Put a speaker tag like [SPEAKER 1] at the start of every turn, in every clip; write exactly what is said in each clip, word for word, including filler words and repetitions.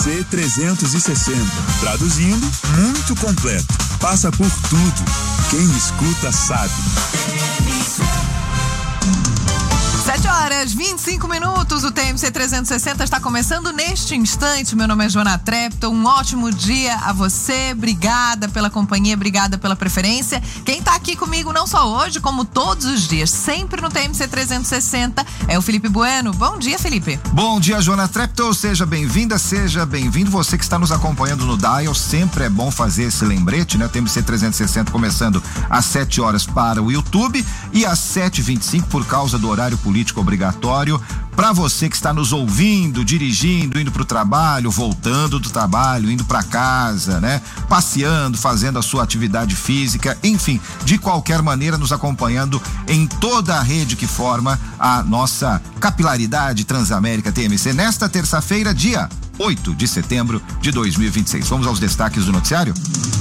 [SPEAKER 1] C trezentos e sessenta. Traduzindo, muito completo. Passa por tudo. Quem escuta sabe.
[SPEAKER 2] sete horas, vinte e cinco minutos, o T M C trezentos e sessenta está começando neste instante. Meu nome é Joana Trepton, um ótimo dia a você, obrigada pela companhia, obrigada pela preferência. Quem está aqui comigo não só hoje, como todos os dias, sempre no T M C trezentos e sessenta, é o Felipe Bueno. Bom dia, Felipe.
[SPEAKER 3] Bom dia, Joana Trepton, seja bem-vinda, seja bem-vindo. Você que está nos acompanhando no Dial, sempre é bom fazer esse lembrete, né? O T M C trezentos e sessenta começando às sete horas para o YouTube e às sete e vinte e cinco por causa do horário político obrigatório. Para você que está nos ouvindo, dirigindo, indo para o trabalho, voltando do trabalho, indo para casa, né? Passeando, fazendo a sua atividade física, enfim, de qualquer maneira nos acompanhando em toda a rede que forma a nossa capilaridade Transamérica T M C nesta terça-feira, dia oito de setembro de dois mil e vinte e seis. Vamos aos destaques do noticiário?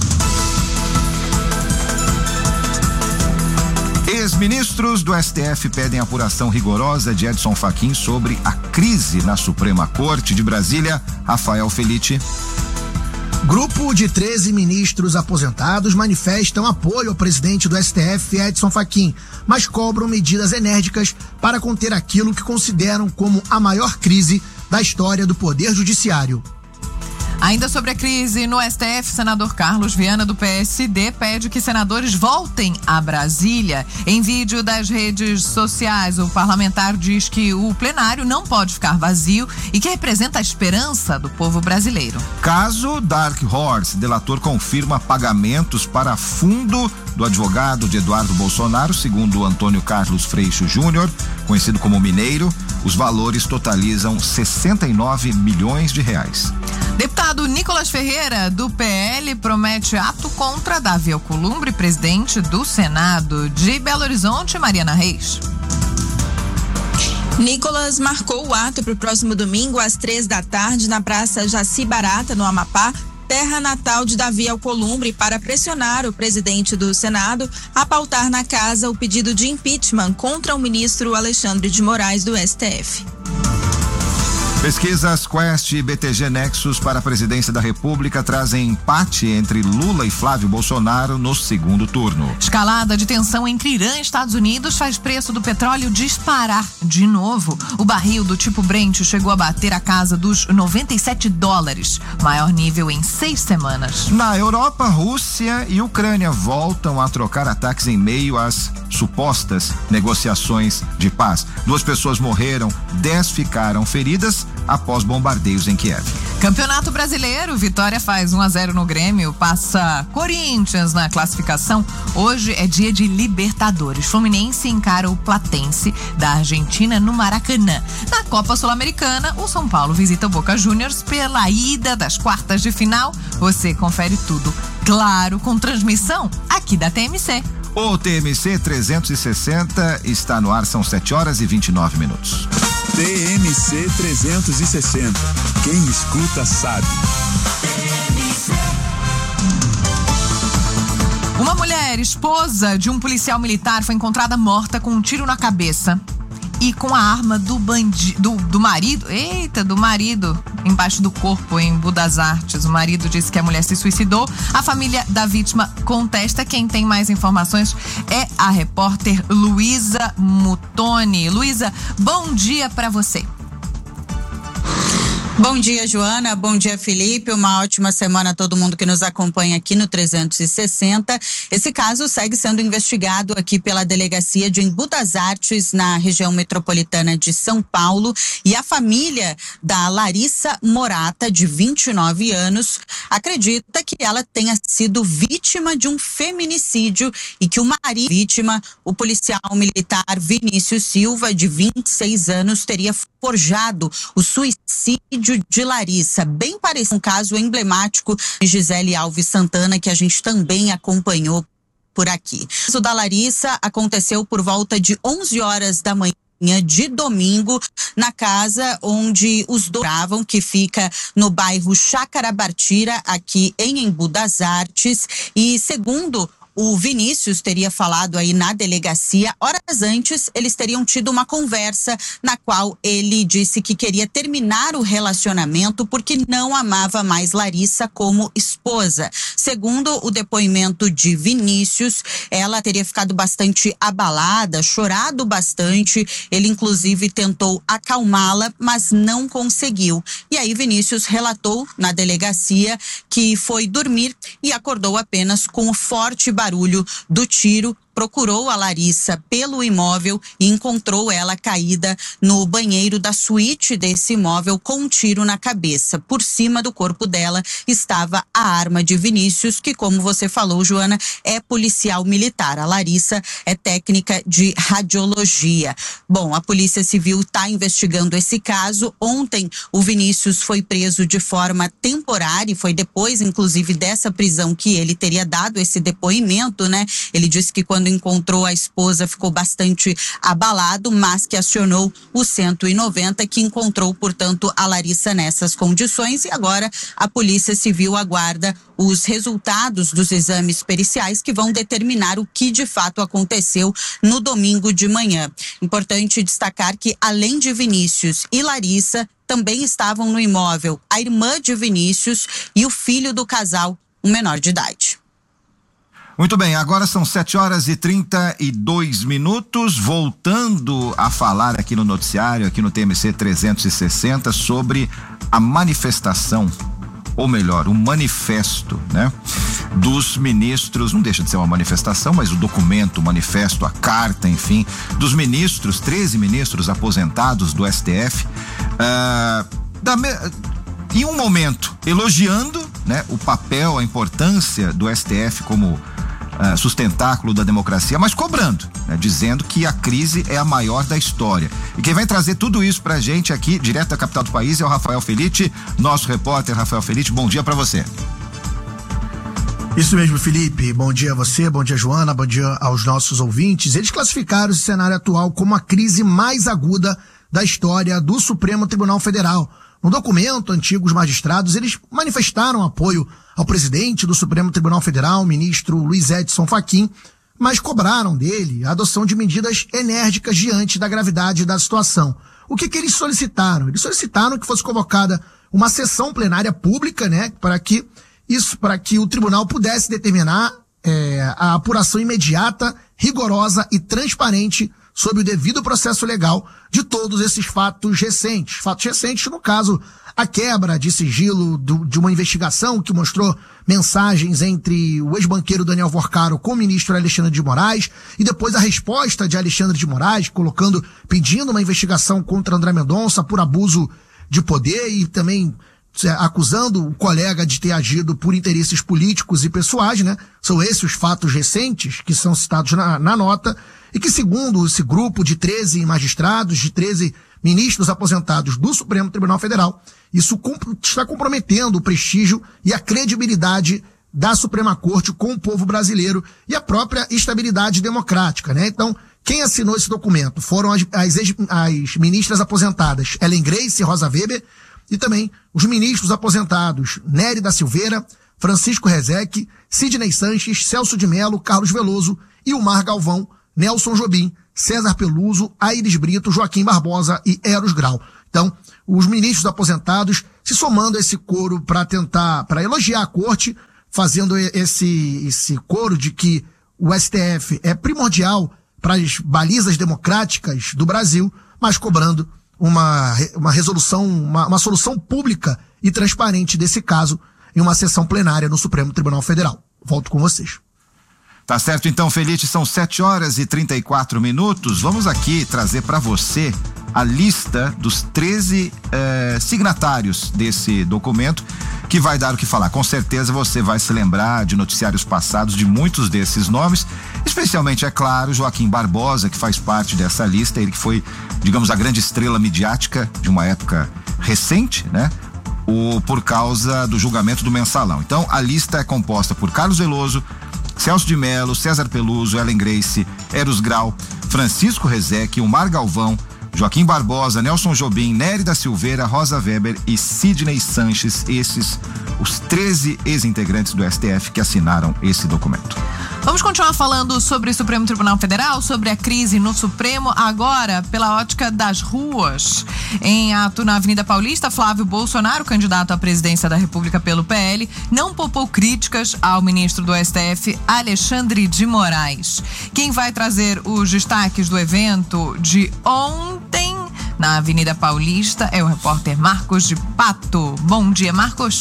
[SPEAKER 3] Ex-ministros do S T F pedem apuração rigorosa de Edson Fachin sobre a crise na Suprema Corte de Brasília. Rafael Felitti.
[SPEAKER 4] Grupo de treze ministros aposentados manifestam apoio ao presidente do S T F, Edson Fachin, mas cobram medidas enérgicas para conter aquilo que consideram como a maior crise da história do Poder Judiciário.
[SPEAKER 2] Ainda sobre a crise no S T F, senador Carlos Viana, do P S D, pede que senadores voltem a Brasília. Em vídeo das redes sociais, o parlamentar diz que o plenário não pode ficar vazio e que representa a esperança do povo brasileiro.
[SPEAKER 3] Caso Dark Horse, delator confirma pagamentos para fundo do advogado de Eduardo Bolsonaro, segundo Antônio Carlos Freixo Júnior, conhecido como Mineiro. Os valores totalizam sessenta e nove milhões de reais.
[SPEAKER 2] Deputado Nicolas Ferreira, do P L, promete ato contra Davi Alcolumbre, presidente do Senado. De Belo Horizonte, Mariana Reis.
[SPEAKER 5] Nicolas marcou o ato para o próximo domingo, às três da tarde, na Praça Jaci Barata, no Amapá, terra natal de Davi Alcolumbre, para pressionar o presidente do Senado a pautar na casa o pedido de impeachment contra o ministro Alexandre de Moraes, do S T F.
[SPEAKER 3] Pesquisas Quest e B T G Nexus para a presidência da República trazem empate entre Lula e Flávio Bolsonaro no segundo turno.
[SPEAKER 2] Escalada de tensão entre Irã e Estados Unidos faz preço do petróleo disparar de novo. O barril do tipo Brent chegou a bater a casa dos noventa e sete dólares, maior nível em seis semanas.
[SPEAKER 3] Na Europa, Rússia e Ucrânia voltam a trocar ataques em meio às supostas negociações de paz. Duas pessoas morreram, dez ficaram feridas após bombardeios em Kiev.
[SPEAKER 2] Campeonato Brasileiro, Vitória faz um a zero no Grêmio, passa Corinthians na classificação. Hoje é dia de Libertadores. Fluminense encara o Platense da Argentina no Maracanã. Na Copa Sul-Americana, o São Paulo visita o Boca Juniors pela ida das quartas de final. Você confere tudo, claro, com transmissão aqui da T M C.
[SPEAKER 3] O T M C trezentos e sessenta está no ar, são sete horas e vinte e nove minutos.
[SPEAKER 1] T M C trezentos e sessenta. Quem escuta sabe.
[SPEAKER 2] Uma mulher, esposa de um policial militar, foi encontrada morta com um tiro na cabeça e com a arma do bandido, do, do marido, eita, do marido, embaixo do corpo em Budas Artes. O marido disse que a mulher se suicidou. A família da vítima contesta. Quem tem mais informações é a repórter Luísa Mutoni. Luísa, bom dia para você.
[SPEAKER 5] Bom dia, Joana. Bom dia, Felipe. Uma ótima semana a todo mundo que nos acompanha aqui no trezentos e sessenta. Esse caso segue sendo investigado aqui pela Delegacia de Budas Artes, na região metropolitana de São Paulo. E a família da Larissa Morata, de vinte e nove anos, acredita que ela tenha sido vítima de um feminicídio e que o marido vítima, o policial militar Vinícius Silva, de vinte e seis anos, teria forjado o suicídio de Larissa, bem parecido com um caso emblemático de Gisele Alves Santana, que a gente também acompanhou por aqui. O caso da Larissa aconteceu por volta de onze horas da manhã de domingo, na casa onde os dois moravam, que fica no bairro Chácara Bartira, aqui em Embu das Artes. E segundo o Vinícius teria falado aí na delegacia, horas antes eles teriam tido uma conversa na qual ele disse que queria terminar o relacionamento porque não amava mais Larissa como esposa. Segundo o depoimento de Vinícius, ela teria ficado bastante abalada, chorado bastante, ele inclusive tentou acalmá-la, mas não conseguiu. E aí Vinícius relatou na delegacia que foi dormir e acordou apenas com o forte barulho do tiro, procurou a Larissa pelo imóvel e encontrou ela caída no banheiro da suíte desse imóvel com um tiro na cabeça. Por cima do corpo dela estava a arma de Vinícius, que, como você falou, Joana, é policial militar. A Larissa é técnica de radiologia. Bom, a Polícia Civil está investigando esse caso. Ontem o Vinícius foi preso de forma temporária e foi depois, inclusive, dessa prisão que ele teria dado esse depoimento, né? Ele disse que quando encontrou a esposa ficou bastante abalado, mas que acionou o cento e noventa, que encontrou, portanto, a Larissa nessas condições, e agora a Polícia Civil aguarda os resultados dos exames periciais que vão determinar o que de fato aconteceu no domingo de manhã. Importante destacar que, além de Vinícius e Larissa, também estavam no imóvel a irmã de Vinícius e o filho do casal, um menor de idade.
[SPEAKER 3] Muito bem, agora são sete horas e trinta e dois minutos, voltando a falar aqui no noticiário, aqui no T M C trezentos e sessenta, sobre a manifestação, ou melhor, o manifesto, né, dos ministros, não deixa de ser uma manifestação, mas o documento, o manifesto, a carta, enfim, dos ministros, treze ministros aposentados do S T F, uh, da me... em um momento elogiando, né, o papel, a importância do S T F como Uh, sustentáculo da democracia, mas cobrando, né, dizendo que a crise é a maior da história. E quem vai trazer tudo isso pra gente aqui, direto da capital do país, é o Rafael Felitti, nosso repórter. Rafael Felitti, bom dia pra você.
[SPEAKER 4] Isso mesmo, Felipe. Bom dia a você, bom dia, Joana, bom dia aos nossos ouvintes. Eles classificaram esse cenário atual como a crise mais aguda da história do Supremo Tribunal Federal. No documento, antigos magistrados, eles manifestaram apoio ao presidente do Supremo Tribunal Federal, o ministro Luiz Edson Fachin, mas cobraram dele a adoção de medidas enérgicas diante da gravidade da situação. O que que eles solicitaram? Eles solicitaram que fosse convocada uma sessão plenária pública, né, para que isso, para que o tribunal pudesse determinar é, a apuração imediata, rigorosa e transparente sobre o devido processo legal de todos esses fatos recentes. Fatos recentes, no caso, a quebra de sigilo do, de uma investigação que mostrou mensagens entre o ex-banqueiro Daniel Vorcaro com o ministro Alexandre de Moraes, e depois a resposta de Alexandre de Moraes, colocando, pedindo uma investigação contra André Mendonça por abuso de poder e também acusando o colega de ter agido por interesses políticos e pessoais, né? São esses os fatos recentes que são citados na, na nota, e que, segundo esse grupo de treze magistrados, de treze ministros aposentados do Supremo Tribunal Federal, isso está comprometendo o prestígio e a credibilidade da Suprema Corte com o povo brasileiro e a própria estabilidade democrática, né? Então, quem assinou esse documento foram as, as, as ministras aposentadas Ellen Grace e Rosa Weber, e também os ministros aposentados Nery da Silveira, Francisco Rezec, Sidney Sanches, Celso de Mello, Carlos Veloso, Ilmar Galvão, Nelson Jobim, César Peluso, Aires Brito, Joaquim Barbosa e Eros Grau. Então, os ministros aposentados se somando a esse coro para tentar, para elogiar a corte, fazendo esse, esse coro de que o S T F é primordial para as balizas democráticas do Brasil, mas cobrando uma, uma resolução, uma, uma solução pública e transparente desse caso em uma sessão plenária no Supremo Tribunal Federal. Volto com vocês.
[SPEAKER 3] Tá certo, então, Felipe, são sete horas e trinta e quatro minutos. Vamos aqui trazer para você a lista dos treze eh, signatários desse documento, que vai dar o que falar. Com certeza você vai se lembrar de noticiários passados de muitos desses nomes, especialmente, é claro, Joaquim Barbosa, que faz parte dessa lista, ele que foi, digamos, a grande estrela midiática de uma época recente, né? O, por causa do julgamento do Mensalão. Então, a lista é composta por Carlos Veloso, Celso de Mello, César Peluso, Ellen Grace, Eros Grau, Francisco Rezec, Ilmar Galvão, Joaquim Barbosa, Nelson Jobim, Nery da Silveira, Rosa Weber e Sidney Sanches, esses os treze ex-integrantes do S T F que assinaram esse documento.
[SPEAKER 2] Vamos Vamos continuar falando sobre o Supremo Tribunal Federal, sobre a crise no Supremo, agora pela ótica das ruas. Em ato na Avenida Paulista, Flávio Bolsonaro, candidato à presidência da República pelo P L, não poupou críticas ao ministro do S T F, Alexandre de Moraes. Quem vai trazer os destaques do evento de ontem na Avenida Paulista é o repórter Marcos de Pato. Bom dia, Marcos.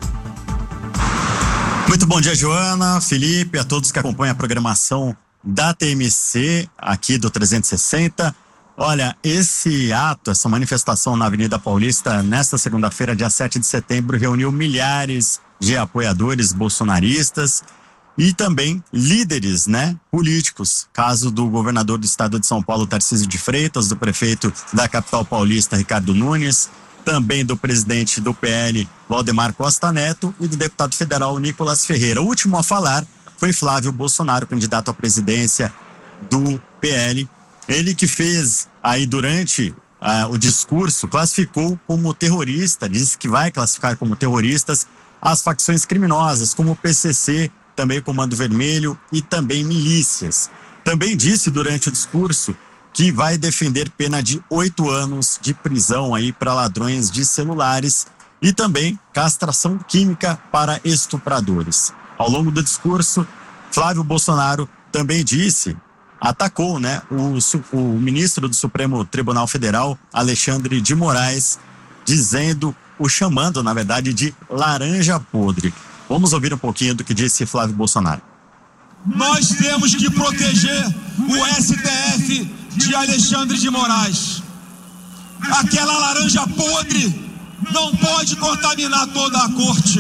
[SPEAKER 6] Muito bom dia, Joana, Felipe, a todos que acompanham a programação da T M C aqui do trezentos e sessenta. Olha, esse ato, essa manifestação na Avenida Paulista, nesta segunda-feira, dia sete de setembro, reuniu milhares de apoiadores bolsonaristas e também líderes, né, políticos. Caso do governador do estado de São Paulo, Tarcísio de Freitas, do prefeito da capital paulista, Ricardo Nunes, também do presidente do P L, Valdemar Costa Neto, e do deputado federal Nicolas Ferreira. O último a falar foi Flávio Bolsonaro, candidato à presidência do P L. Ele que fez aí durante uh, o discurso, classificou como terrorista, disse que vai classificar como terroristas as facções criminosas, como o P C C, também o Comando Vermelho e também milícias. Também disse durante o discurso que vai defender pena de oito anos de prisão aí para ladrões de celulares e também castração química para estupradores. Ao longo do discurso, Flávio Bolsonaro também disse, atacou, né, o, o ministro do Supremo Tribunal Federal, Alexandre de Moraes, dizendo, o chamando, na verdade, de laranja podre. Vamos ouvir um pouquinho do que disse Flávio Bolsonaro.
[SPEAKER 7] Nós temos que proteger o S T F de Alexandre de Moraes. Aquela laranja podre não pode contaminar toda a corte.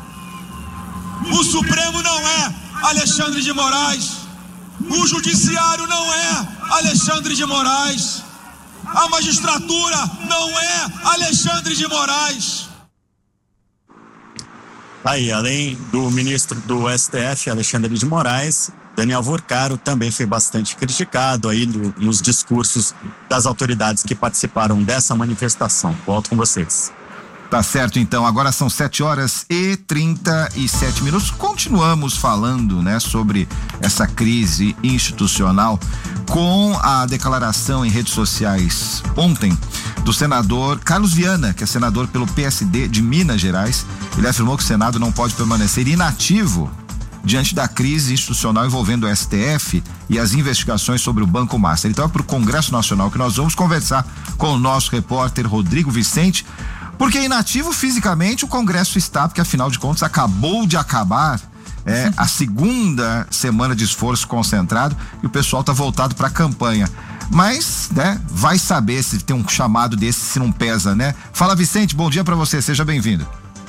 [SPEAKER 7] O Supremo não é Alexandre de Moraes. O Judiciário não é Alexandre de Moraes. A magistratura não é Alexandre de Moraes.
[SPEAKER 6] Aí, além do ministro do S T F, Alexandre de Moraes, Daniel Vorcaro também foi bastante criticado aí no, nos discursos das autoridades que participaram dessa manifestação. Volto com vocês.
[SPEAKER 3] Tá certo, então. Agora são sete horas e trinta e sete minutos. Continuamos falando, né, sobre essa crise institucional com a declaração em redes sociais ontem do senador Carlos Viana, que é senador pelo P S D de Minas Gerais. Ele afirmou que o Senado não pode permanecer inativo diante da crise institucional envolvendo o S T F e as investigações sobre o Banco Master. Então é para o Congresso Nacional que nós vamos conversar com o nosso repórter Rodrigo Vicente, porque inativo fisicamente o Congresso está, porque afinal de contas acabou de acabar é, a segunda semana de esforço concentrado e o pessoal está voltado para a campanha. Mas, né, vai saber se tem um chamado desse, se não pesa, né? Fala, Vicente, bom dia para você, seja bem-vindo.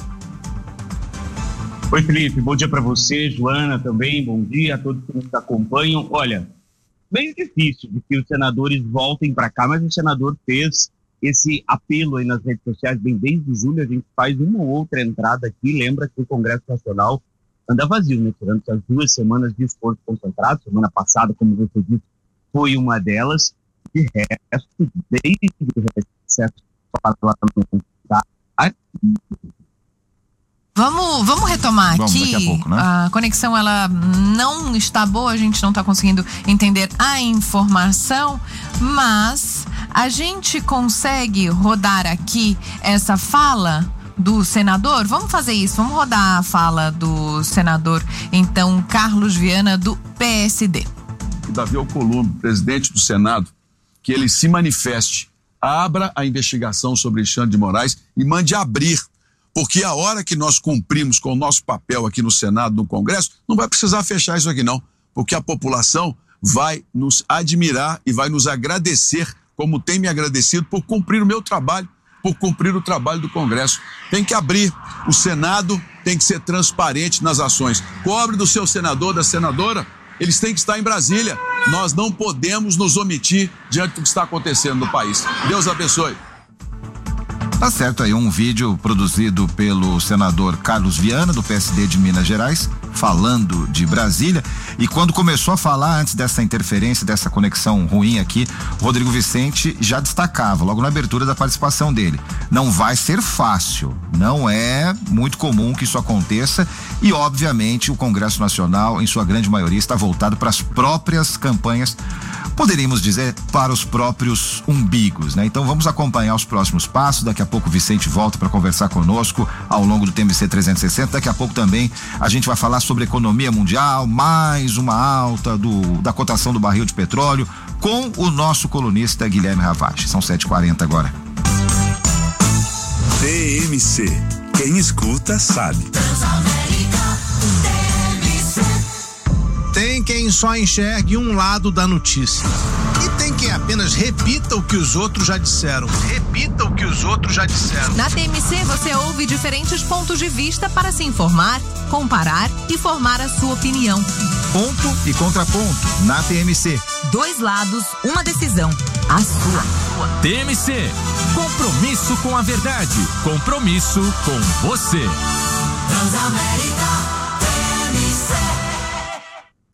[SPEAKER 8] Oi, Felipe, bom dia para você, Joana também, bom dia a todos que nos acompanham. Olha, bem difícil de que os senadores voltem para cá, mas o senador fez esse apelo aí nas redes sociais, bem, desde julho a gente faz uma ou outra entrada aqui, lembra que o Congresso Nacional anda vazio, né, tirando as duas semanas de esforço concentrado, semana passada, como você disse, foi uma delas, de resto, desde o recesso parlamentar.
[SPEAKER 2] Vamos, vamos retomar
[SPEAKER 3] vamos,
[SPEAKER 2] aqui.
[SPEAKER 3] daqui a pouco, né?
[SPEAKER 2] A conexão ela não está boa, a gente não está conseguindo entender a informação, mas a gente consegue rodar aqui essa fala do senador? Vamos fazer isso, vamos rodar a fala do senador, então, Carlos Viana, do P S D.
[SPEAKER 9] Davi Alcolumbre, presidente do Senado, que ele se manifeste, abra a investigação sobre Alexandre de Moraes e mande abrir, porque a hora que nós cumprimos com o nosso papel aqui no Senado, no Congresso, não vai precisar fechar isso aqui não, porque a população vai nos admirar e vai nos agradecer, como tem me agradecido, por cumprir o meu trabalho, por cumprir o trabalho do Congresso. Tem que abrir, o Senado tem que ser transparente nas ações. Cobre do seu senador, da senadora, eles têm que estar em Brasília. Nós não podemos nos omitir diante do que está acontecendo no país. Deus abençoe.
[SPEAKER 3] Tá certo aí, um vídeo produzido pelo senador Carlos Viana, do P S D de Minas Gerais, falando de Brasília. E quando começou a falar, antes dessa interferência, dessa conexão ruim aqui, Rodrigo Vicente já destacava, logo na abertura da participação dele: não vai ser fácil, não é muito comum que isso aconteça, e obviamente o Congresso Nacional, em sua grande maioria, está voltado para as próprias campanhas, poderíamos dizer, para os próprios umbigos, né? Então vamos acompanhar os próximos passos. Daqui a pouco o Vicente volta para conversar conosco ao longo do T M C trezentos e sessenta. Daqui a pouco também a gente vai falar sobre economia mundial, mais uma alta do, da cotação do barril de petróleo, com o nosso colunista Guilherme Ravache. São sete e quarenta agora.
[SPEAKER 1] T M C. Quem escuta sabe.
[SPEAKER 10] Tem quem só enxergue um lado da notícia. E tem quem apenas repita o que os outros já disseram. Repita o que os outros já disseram.
[SPEAKER 2] Na T M C você ouve diferentes pontos de vista para se informar, comparar e formar a sua opinião.
[SPEAKER 3] Ponto e contraponto na T M C.
[SPEAKER 2] Dois lados, uma decisão. A sua.
[SPEAKER 11] T M C. Compromisso com a verdade. Compromisso com você.
[SPEAKER 12] Transamérica.